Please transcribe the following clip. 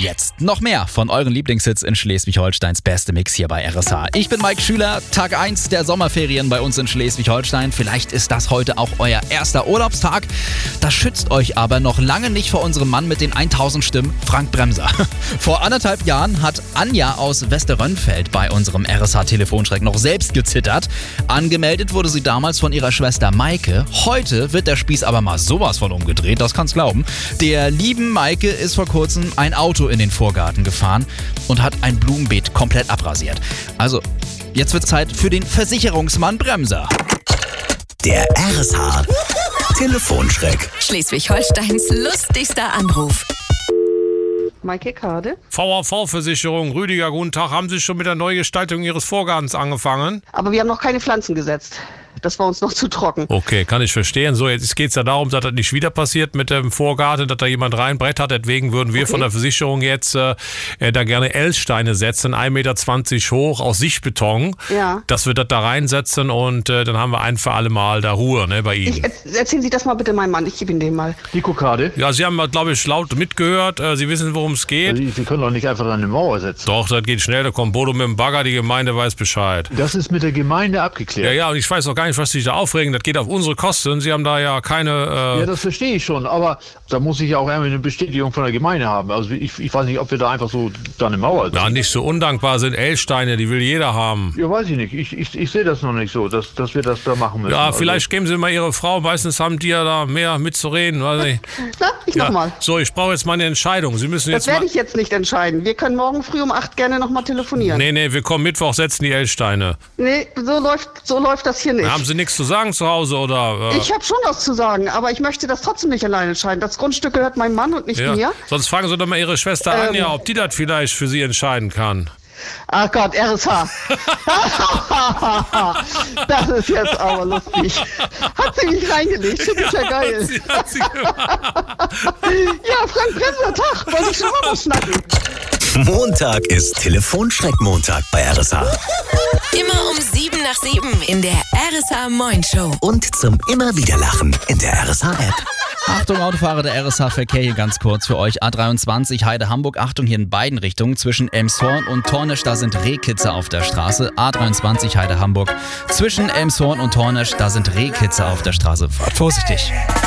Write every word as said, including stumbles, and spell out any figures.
Jetzt noch mehr von euren Lieblingshits in Schleswig-Holsteins beste Mix hier bei R S H. Ich bin Mike Schüler, Tag eins der Sommerferien bei uns in Schleswig-Holstein. Vielleicht ist das heute auch euer erster Urlaubstag. Das schützt euch aber noch lange nicht vor unserem Mann mit den tausend Stimmen, Frank Bremser. Vor anderthalb Jahren hat Anja aus Westerrönfeld bei unserem R S H-Telefonschreck noch selbst gezittert. Angemeldet wurde sie damals von ihrer Schwester Maike. Heute wird der Spieß aber mal sowas von umgedreht, das kann's glauben. Der lieben Maike ist vor kurzem ein Auto in den Vorgarten gefahren und hat ein Blumenbeet komplett abrasiert. Also, jetzt wird Zeit für den Versicherungsmann Bremser. Der R S H Telefonschreck. Schleswig-Holsteins lustigster Anruf. Maike Kade. V A V-Versicherung, Rüdiger, guten Tag. Haben Sie schon mit der Neugestaltung Ihres Vorgartens angefangen? Aber wir haben noch keine Pflanzen gesetzt. Das war uns noch zu trocken. Okay, kann ich verstehen. So, jetzt geht es ja darum, dass das nicht wieder passiert mit dem Vorgarten, dass da jemand reinbrett hat. Deswegen würden wir okay. von der Versicherung jetzt äh, da gerne L-Steine setzen, ein Meter zwanzig hoch, aus Sichtbeton. Ja. Dass wir das da reinsetzen und äh, dann haben wir ein für alle Mal da Ruhe, ne, bei Ihnen. Ich, erzählen Sie das mal bitte meinem Mann, ich gebe Ihnen den mal. Die Kokade? Ja, Sie haben, glaube ich, laut mitgehört. Äh, Sie wissen, worum es geht. Sie, Sie können doch nicht einfach an eine Mauer setzen. Doch, das geht schnell. Da kommt Bodo mit dem Bagger, die Gemeinde weiß Bescheid. Das ist mit der Gemeinde abgeklärt. Ja, ja, und ich weiß auch gar nicht, was Sie sich da aufregen. Das geht auf unsere Kosten. Sie haben da ja keine... Äh ja, das verstehe ich schon, aber da muss ich ja auch irgendwie eine Bestätigung von der Gemeinde haben. Also ich, ich weiß nicht, ob wir da einfach so da eine Mauer ziehen. Ja, nicht so undankbar sind L-Steine, die will jeder haben. Ja, weiß ich nicht. Ich, ich, ich sehe das noch nicht so, dass, dass wir das da machen müssen. Ja, also vielleicht geben Sie mal Ihre Frau. Meistens haben die ja da mehr mitzureden. Weiß ich. Na, ich ja. mach mal. So, ich brauche jetzt mal eine Entscheidung. Sie müssen das jetzt werde ich jetzt nicht entscheiden. Wir können morgen früh um acht gerne noch mal telefonieren. Nee, nee, wir kommen Mittwoch, setzen die L-Steine. Nee, so läuft, so läuft das hier nicht. Haben Sie nichts zu sagen zu Hause, oder? Äh Ich habe schon was zu sagen, aber ich möchte das trotzdem nicht alleine entscheiden. Das Grundstück gehört meinem Mann und nicht ja. mir. Sonst fragen Sie doch mal Ihre Schwester ähm, Anja, ob die das vielleicht für Sie entscheiden kann. Ach Gott, R S H. Das ist jetzt aber lustig. Hat sie mich reingelegt, finde ich ja geil. Hat sie, hat sie ja, Frank Bremser, Tag, wollte ich schon mal was schnacken. Montag ist Telefonschreck-Montag bei R S H. Immer um sieben nach sieben in der R S H Moin Show. Und zum Immer-Wieder-Lachen in der R S H-App. Achtung, Autofahrer, der R S H-Verkehr hier ganz kurz für euch. A dreiundzwanzig Heide-Hamburg, Achtung hier in beiden Richtungen. Zwischen Elmshorn und Tornisch, da sind Rehkitze auf der Straße. A dreiundzwanzig Heide-Hamburg. Zwischen Elmshorn und Tornisch, da sind Rehkitze auf der Straße. Fahrt vorsichtig.